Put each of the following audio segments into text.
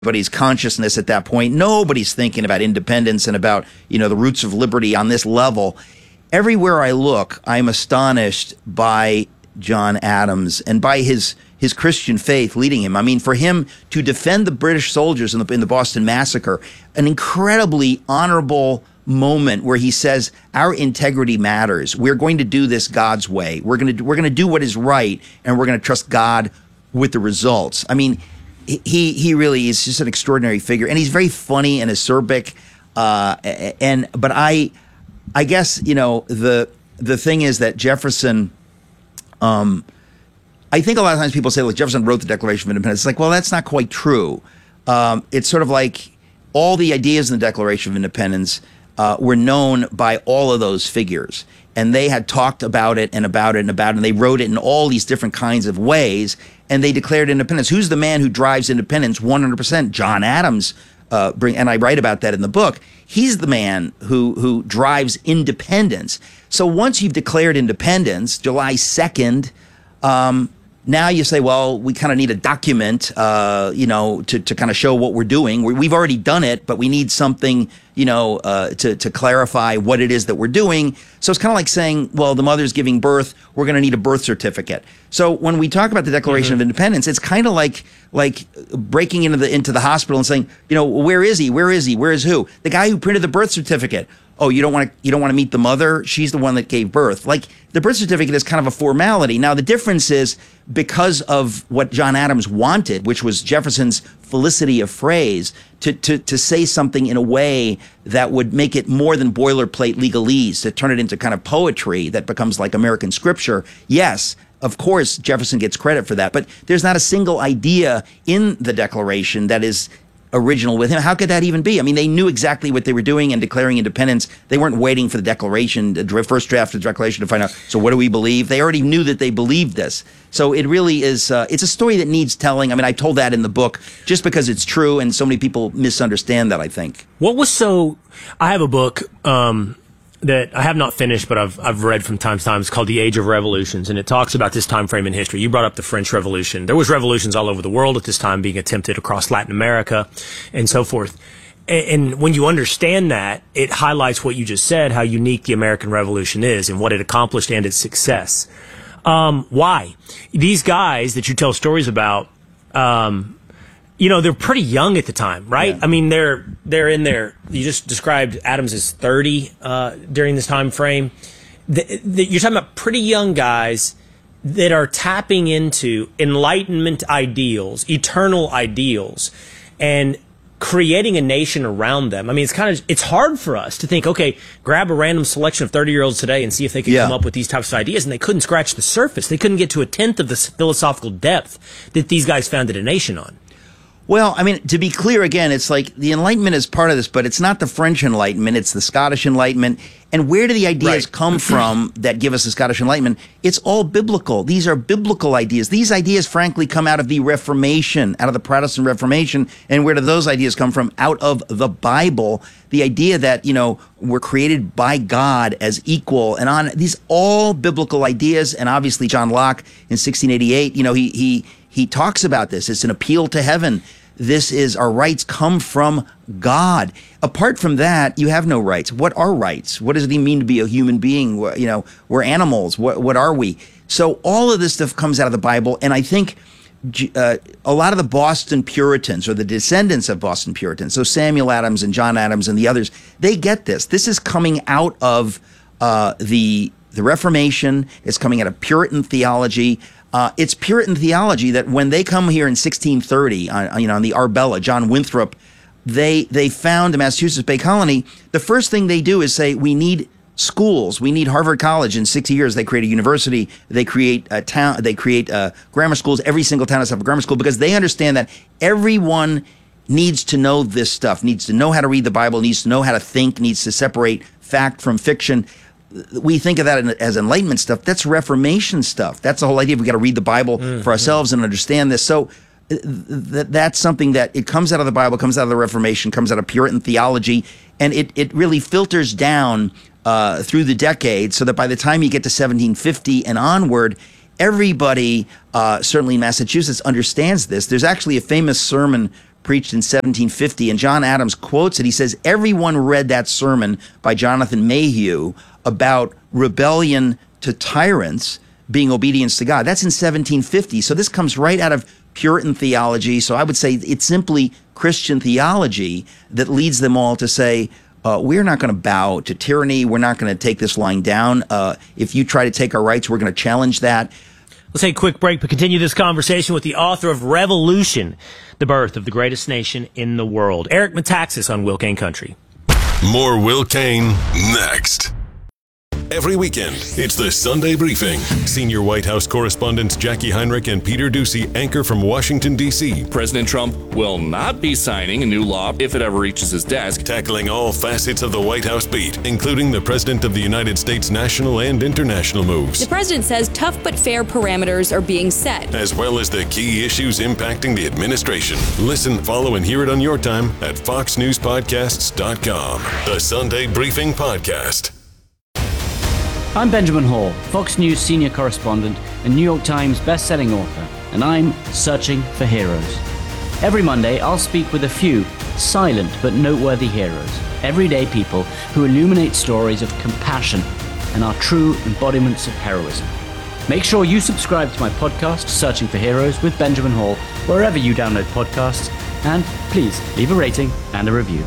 anybody's consciousness at that point. Nobody's thinking about independence and about, the roots of liberty on this level. Everywhere I look, I'm astonished by John Adams and by his Christian faith leading him. I mean, for him to defend the British soldiers in the Boston Massacre, an incredibly honorable moment where he says, our integrity matters. We're going to do this God's way. We're going to do what is right, and we're going to trust God with the results. I mean, he really is just an extraordinary figure, and he's very funny and acerbic. But I guess, the thing is that Jefferson, I think a lot of times people say, like, Jefferson wrote the Declaration of Independence. It's like, well, that's not quite true. It's sort of like all the ideas in the Declaration of Independence were known by all of those figures. And they had talked about it and about it and about it. And they wrote it in all these different kinds of ways. And they declared independence. Who's the man who drives independence? 100%. John Adams. And I write about that in the book. He's the man who drives independence. So once you've declared independence, July 2nd, now you say, well, we kind of need a document, to kind of show what we're doing. We've already done it, but we need something, to clarify what it is that we're doing. So it's kind of like saying, well, the mother's giving birth, we're going to need a birth certificate. So when we talk about the Declaration of Independence, it's kind of like breaking into the hospital and saying, where is he? Where is he? Where is who? The guy who printed the birth certificate. Oh, you don't want to meet the mother? She's the one that gave birth. Like, the birth certificate is kind of a formality. Now, the difference is because of what John Adams wanted, which was Jefferson's felicity of phrase, to say something in a way that would make it more than boilerplate legalese, to turn it into kind of poetry that becomes like American scripture. Yes, of course, Jefferson gets credit for that, but there's not a single idea in the Declaration that is original with him. How could that even be? I mean, they knew exactly what they were doing in declaring independence. They weren't waiting for the Declaration, the first draft of the Declaration, to find out, so what do we believe? They already knew that they believed this. So it really is, it's a story that needs telling. I mean, I told that in the book just because it's true, and so many people misunderstand that, I think. I have a book that I have not finished, but I've read from time to time. It's called The Age of Revolutions, and it talks about this time frame in history. You brought up the French Revolution. There was revolutions all over the world at this time being attempted across Latin America and so forth. And when you understand that, it highlights what you just said, how unique the American Revolution is and what it accomplished and its success. Why? These guys that you tell stories about, they're pretty young at the time, right? Yeah. I mean, they're in there. You just described Adams as 30 during this time frame. You're talking about pretty young guys that are tapping into Enlightenment ideals, eternal ideals, and creating a nation around them. I mean, it's hard for us to think, okay, grab a random selection of 30-year-olds today and see if they can come up with these types of ideas, and they couldn't scratch the surface. They couldn't get to a tenth of the philosophical depth that these guys founded a nation on. Well, I mean, to be clear, again, it's like the Enlightenment is part of this, but it's not the French Enlightenment, it's the Scottish Enlightenment. And where do the ideas come from that give us the Scottish Enlightenment? It's all biblical. These are biblical ideas. These ideas, frankly, come out of the Reformation, out of the Protestant Reformation. And where do those ideas come from? Out of the Bible. The idea that, we're created by God as equal, and on these all biblical ideas. And obviously, John Locke in 1688, he talks about this. It's an appeal to heaven. This is, our rights come from God. Apart from that, you have no rights. What are rights? What does it even mean to be a human being? We're animals. What are we? So all of this stuff comes out of the Bible. And I think a lot of the Boston Puritans, or the descendants of Boston Puritans, so Samuel Adams and John Adams and the others, they get this. This is coming out of the Reformation. It's coming out of Puritan theology. It's Puritan theology that when they come here in 1630, on the Arbella, John Winthrop, they found the Massachusetts Bay Colony. The first thing they do is say, we need schools. We need Harvard College. In 6 years, they create a university. They create a town. They create grammar schools. Every single town has to have a grammar school, because they understand that everyone needs to know this stuff, needs to know how to read the Bible, needs to know how to think, needs to separate fact from fiction. We think of that as Enlightenment stuff. That's Reformation stuff. That's the whole idea. We've got to read the Bible for ourselves and understand this. So that's something that it comes out of the Bible, comes out of the Reformation, comes out of Puritan theology, and it really filters down through the decades, so that by the time you get to 1750 and onward, everybody, certainly in Massachusetts, understands this. There's actually a famous sermon preached in 1750, and John Adams quotes it. He says, everyone read that sermon by Jonathan Mayhew about rebellion to tyrants being obedience to God. That's in 1750. So this comes right out of Puritan theology. So I would say it's simply Christian theology that leads them all to say, we're not going to bow to tyranny. We're not going to take this lying down. If you try to take our rights, we're going to challenge that. Let's take a quick break, but continue this conversation with the author of Revolution, the birth of the greatest nation in the world, Eric Metaxas on Will Cain Country. More Will Cain next. Every weekend, it's the Sunday Briefing. Senior White House correspondents Jackie Heinrich and Peter Doocy anchor from Washington, D.C. President Trump will not be signing a new law if it ever reaches his desk. Tackling all facets of the White House beat, including the President of the United States national and international moves. The president says tough but fair parameters are being set, as well as the key issues impacting the administration. Listen, follow, and hear it on your time at foxnewspodcasts.com. The Sunday Briefing Podcast. I'm Benjamin Hall, Fox News senior correspondent and New York Times best-selling author, and I'm searching for heroes. Every Monday, I'll speak with a few silent but noteworthy heroes, everyday people who illuminate stories of compassion and are true embodiments of heroism. Make sure you subscribe to my podcast, Searching for Heroes with Benjamin Hall, wherever you download podcasts, and please leave a rating and a review.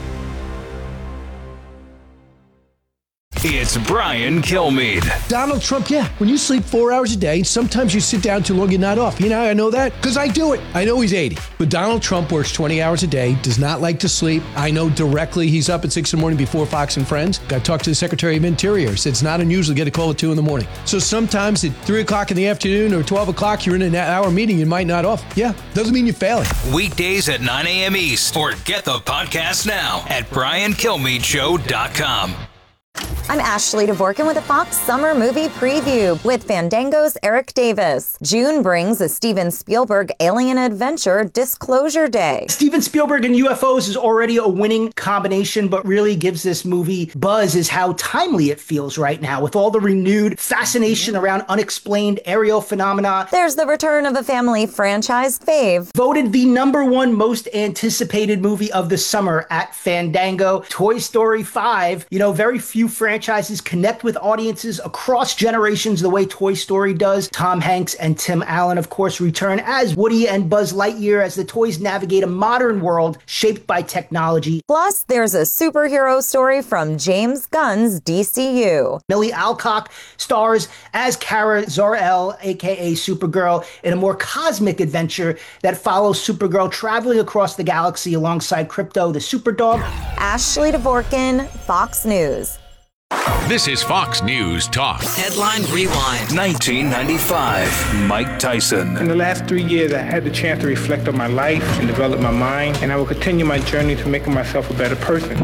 It's Brian Kilmeade. Donald Trump, yeah. When you sleep 4 hours a day, sometimes you sit down too long, you're not off. You know how I know that? Because I do it. I know he's 80. But Donald Trump works 20 hours a day, does not like to sleep. I know directly he's up at 6 in the morning before Fox and Friends. I talked to the Secretary of Interior. Said it's not unusual to get a call at 2 in the morning. So sometimes at 3 o'clock in the afternoon or 12 o'clock, you're in an hour meeting, you might not off. Yeah, doesn't mean you're failing. Weekdays at 9 a.m. East. Or get the podcast now at briankilmeadshow.com. I'm Ashley Dvorkin with a Fox Summer Movie Preview with Fandango's Eric Davis. June brings a Steven Spielberg alien adventure, Disclosure Day. Steven Spielberg and UFOs is already a winning combination, but really gives this movie buzz is how timely it feels right now with all the renewed fascination around unexplained aerial phenomena. There's the return of a family franchise fave. Voted the #1 most anticipated movie of the summer at Fandango, Toy Story 5. You know, very few franchises connect with audiences across generations the way Toy Story does. Tom Hanks and Tim Allen, of course, return as Woody and Buzz Lightyear as the toys navigate a modern world shaped by technology. Plus, there's a superhero story from James Gunn's DCU. Millie Alcock stars as Kara Zor-El, aka Supergirl, in a more cosmic adventure that follows Supergirl traveling across the galaxy alongside Krypto the Superdog. Ashley Dvorkin, Fox News. This is Fox News Talk. Headline Rewind. 1995. Mike Tyson. In the last 3 years, I had the chance to reflect on my life and develop my mind, and I will continue my journey to making myself a better person.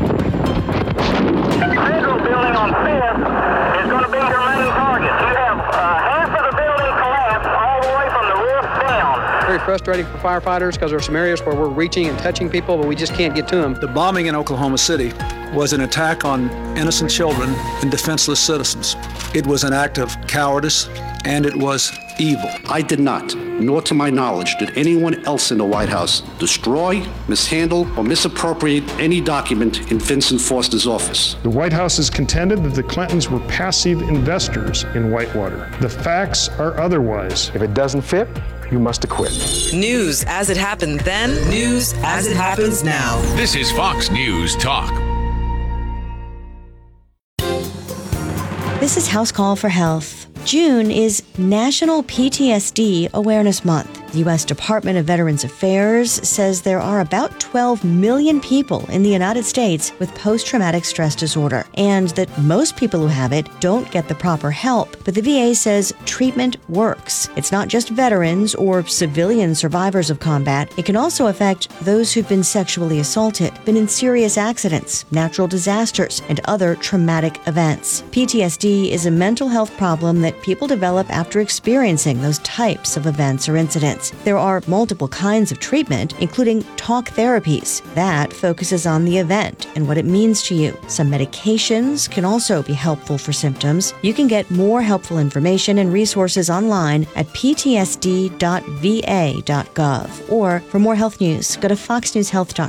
Federal building on 5th is going to be your main target. You have half of the building collapsed all the way from the roof down. Very frustrating for firefighters because there are some areas where we're reaching and touching people, but we just can't get to them. The bombing in Oklahoma City was an attack on innocent children and defenseless citizens. It was an act of cowardice, and it was evil. I did not, nor to my knowledge, did anyone else in the White House destroy, mishandle, or misappropriate any document in Vincent Foster's office. The White House has contended that the Clintons were passive investors in Whitewater. The facts are otherwise. If it doesn't fit, you must acquit. News as it happened then, news as it happens now. This is Fox News Talk. This is House Call for Health. June is National PTSD Awareness Month. The U.S. Department of Veterans Affairs says there are about 12 million people in the United States with post-traumatic stress disorder, and that most people who have it don't get the proper help. But the VA says treatment works. It's not just veterans or civilian survivors of combat. It can also affect those who've been sexually assaulted, been in serious accidents, natural disasters, and other traumatic events. PTSD is a mental health problem that people develop after experiencing those types of events or incidents. Besides, there are multiple kinds of treatment, including talk therapies. That focuses on the event and what it means to you. Some medications can also be helpful for symptoms. You can get more helpful information and resources online at ptsd.va.gov. Or for more health news, go to foxnewshealth.com.